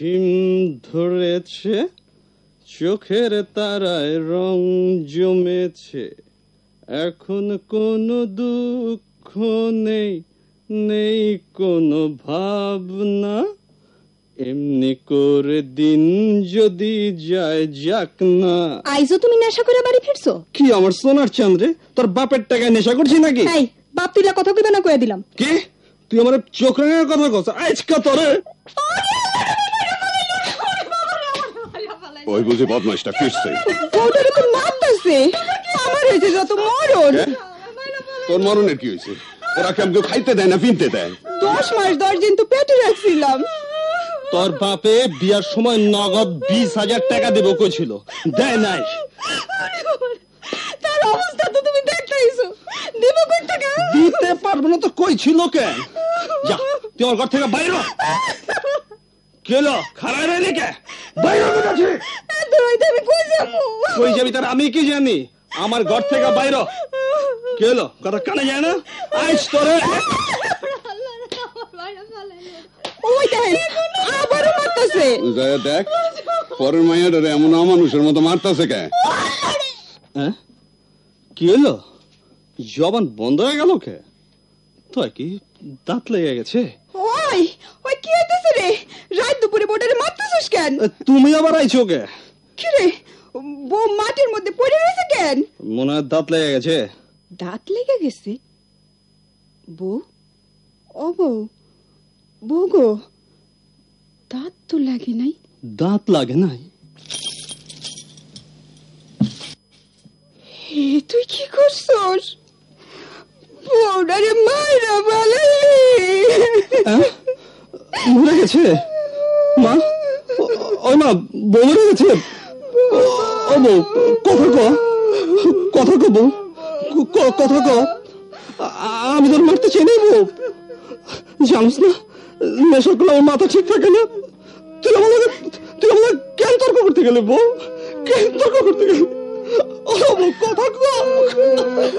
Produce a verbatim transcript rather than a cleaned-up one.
হিম ধরেছে, চোখের তারায় রং জমেছে, এখন কোনো দুঃখ নেই, নেই কোনো ভাবনা, এমনি করে দিন যদি যায় যাক না। আইজো তুমি নেশা করে বাড়ি ফিরছো? কি আমার সোনার চাঁদরে, তোর বাপের টাকায় নেশা করছি নাকি? এই বাপ তুইলা কথা কইবে না কইয়া দিলাম। কি তুই আমার চোখ রাঙার কথা কস? আজকা তোরে ওই বুঝি বদমাইশটা ফিরছে। ওটারে তো মারতাছে। আমার হইছে যত মরণ। তোর মরণের কি হয়েছে? ওরা কি আমাকে খাইতে দেয় না পিনতে দেয়? দশ মাস দশ দিন তো পেটে রাখছিলাম। তোর বাপে বিয়ার সময় নগদ বিশ হাজার টাকা দেব কইছিল, দেয় নাই। তার অবস্থা তো তুমি দেখতেইছো। দেব কই টাকা? দিতে পারবো না তো কইছিল কেন? যা তুই আমার ঘর থেকে বাইরে হ। কেলো খারাপ রে নাকি? বাইরে হয়ে গেছে। তুই তো আমি কই যাবো? কই যাবি তার আমি কি জানি? আমার ঘর থেকে বাইরে হ। কেলো কথা কানে যায় না? আইস তোরে ওই দেখেন আবারও মারতাছে। যায় দেখ, পরের মাইয়াটারে এমন অমানুষের মতো মারতাছে কে? হ্যাঁ কি হলো? জবান বন্ধ হয়ে গেল কে? তোর কি দাঁত লেগে গেছে? ওই ওই কি হইতেছে রে? রাত দুপুরে বোর্ডারে মারতেছিস কেন? তুমি আবার আইছো কে? কি রে বউ মাটির মধ্যে পড়ে রয়েছে কেন? মনে হয় দাঁত লেগে গেছে। দাঁত লেগে গেছে? বউ ও বউ, বউ গো, দাঁত তো লাগে নাই। দাঁত লাগে নাই? হে তুই কি করছস? বউডারে মাইরা বালাইলি। মরে গেছে মা? ওই মা বউ মরে গেছে? ও বউ কথা ক, কথা ক বউ, কথা ক। আমি তোর মারতে চাই নাই বউ, জানিস না নেশা করলে আমার মাথা ঠিক থাকে না। তুই আমাকে তুই আমাকে কেন তর্ক করতে গেলে বউ? কেন তর্ক করতে গেলে? ও বউ কথা ক।